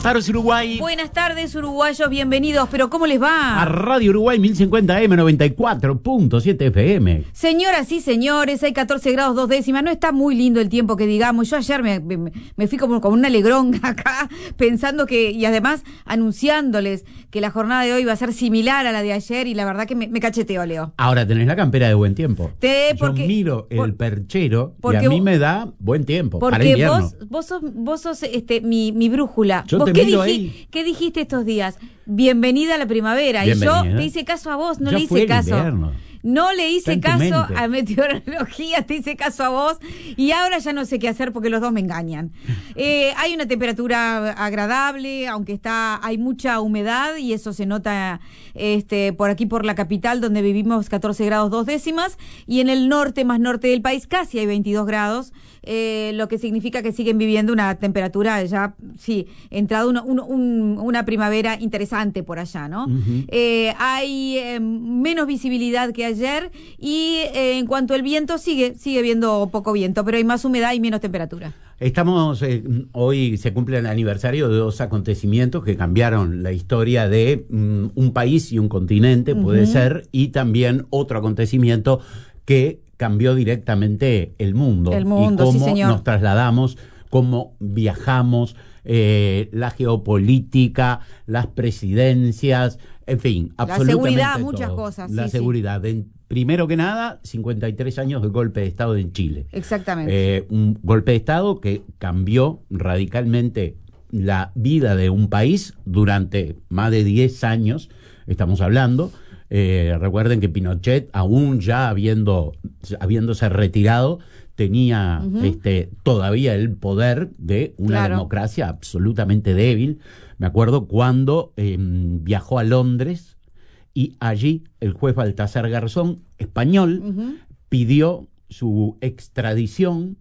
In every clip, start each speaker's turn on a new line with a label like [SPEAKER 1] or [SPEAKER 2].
[SPEAKER 1] tardes, Uruguay.
[SPEAKER 2] Buenas tardes, uruguayos, bienvenidos. ¿Pero cómo les va?
[SPEAKER 1] A Radio Uruguay 1050M 94.7 FM.
[SPEAKER 2] Señoras y señores, hay 14 grados 2 décimas. No está muy lindo el tiempo que digamos. Yo ayer me fui como un alegrón acá, pensando que, y además anunciándoles que la jornada de hoy va a ser similar a la de ayer, y la verdad que me cacheteo, Leo.
[SPEAKER 1] Ahora tenés la campera de buen tiempo. Yo miro el perchero y a mí me da buen tiempo para invierno.
[SPEAKER 2] Porque vos sos mi brújula.
[SPEAKER 1] Yo te miro ahí.
[SPEAKER 2] ¿Qué dijiste estos días? Bienvenida a la primavera.
[SPEAKER 1] Bienvenida.
[SPEAKER 2] Y yo te hice caso a vos, no
[SPEAKER 1] Ya
[SPEAKER 2] le
[SPEAKER 1] fue
[SPEAKER 2] hice
[SPEAKER 1] el
[SPEAKER 2] caso.
[SPEAKER 1] invierno.
[SPEAKER 2] No le hice
[SPEAKER 1] Está en tu
[SPEAKER 2] caso
[SPEAKER 1] mente.
[SPEAKER 2] a meteorología, te hice caso a vos, y ahora ya no sé qué hacer porque los dos me engañan. Hay una temperatura agradable, aunque hay mucha humedad, y eso se nota por aquí por la capital, donde vivimos 14 grados 2 décimas, y en el norte, más norte del país, casi hay 22 grados, lo que significa que siguen viviendo una temperatura ya, sí, entrado una primavera interesante por allá, ¿no?
[SPEAKER 1] Uh-huh.
[SPEAKER 2] Hay menos visibilidad que ayer, y en cuanto al viento sigue viendo poco viento, pero hay más humedad y menos temperatura.
[SPEAKER 1] Estamos, hoy se cumple el aniversario de dos acontecimientos que cambiaron la historia de un país y un continente, puede ser, y también otro acontecimiento que cambió directamente el mundo.
[SPEAKER 2] El mundo,
[SPEAKER 1] y cómo
[SPEAKER 2] sí, señor.
[SPEAKER 1] nos trasladamos, cómo viajamos, la geopolítica, las presidencias, en fin, absolutamente
[SPEAKER 2] la seguridad,
[SPEAKER 1] todo.
[SPEAKER 2] muchas cosas.
[SPEAKER 1] La seguridad. Primero que nada, 53 años de golpe de Estado en Chile.
[SPEAKER 2] Exactamente.
[SPEAKER 1] Un golpe de Estado que cambió radicalmente la vida de un país durante más de 10 años, estamos hablando. Recuerden que Pinochet, aún ya habiéndose retirado, tenía todavía el poder de una democracia absolutamente débil. Me acuerdo cuando viajó a Londres y allí el juez Baltasar Garzón, español, pidió su extradición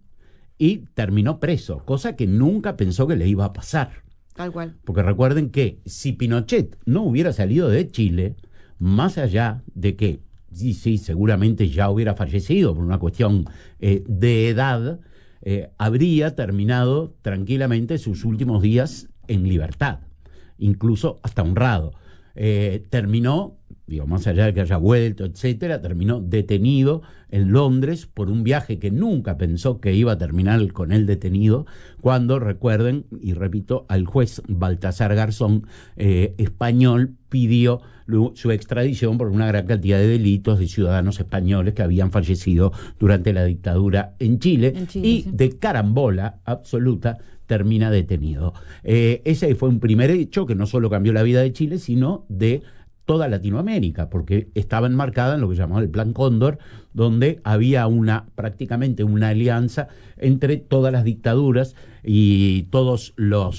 [SPEAKER 1] y terminó preso, cosa que nunca pensó que le iba a pasar.
[SPEAKER 2] Tal cual.
[SPEAKER 1] Porque recuerden que si Pinochet no hubiera salido de Chile, más allá de que sí, seguramente ya hubiera fallecido por una cuestión de edad, habría terminado tranquilamente sus últimos días en libertad, incluso hasta honrado. Terminó, más allá de que haya vuelto, etcétera, terminó detenido en Londres por un viaje que nunca pensó que iba a terminar con él detenido, cuando, recuerden, y repito, al juez Baltasar Garzón, español, pidió su extradición por una gran cantidad de delitos de ciudadanos españoles que habían fallecido durante la dictadura en Chile, y de carambola absoluta termina detenido. Ese fue un primer hecho que no solo cambió la vida de Chile, sino de toda Latinoamérica, porque estaba enmarcada en lo que llamaba el Plan Cóndor, donde había prácticamente una alianza entre todas las dictaduras y todos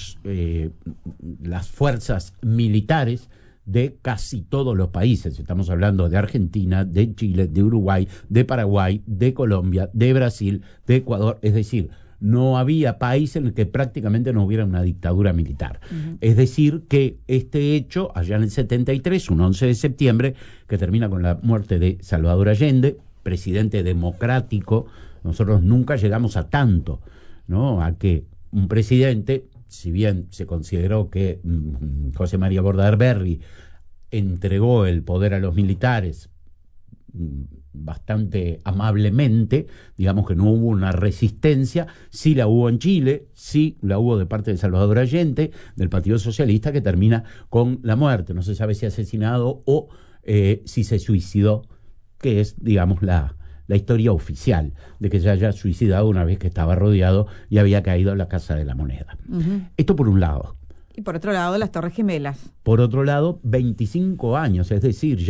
[SPEAKER 1] las fuerzas militares de casi todos los países. Estamos hablando de Argentina, de Chile, de Uruguay, de Paraguay, de Colombia, de Brasil, de Ecuador. Es decir, no había país en el que prácticamente no hubiera una dictadura militar. Uh-huh. Es decir, que este hecho, allá en el 73, un 11 de septiembre, que termina con la muerte de Salvador Allende, presidente democrático, nosotros nunca llegamos a tanto, ¿no? A que un presidente, si bien se consideró que José María Bordaberry entregó el poder a los militares bastante amablemente, digamos que no hubo una resistencia, sí la hubo en Chile, sí la hubo de parte de Salvador Allende, del Partido Socialista, que termina con la muerte. No se sabe si asesinado o si se suicidó, que es, digamos, la historia oficial de que se haya suicidado una vez que estaba rodeado y había caído en la Casa de la Moneda. Uh-huh. Esto por un lado.
[SPEAKER 2] Y por otro lado, las Torres Gemelas.
[SPEAKER 1] Por otro lado, 25 años, es decir,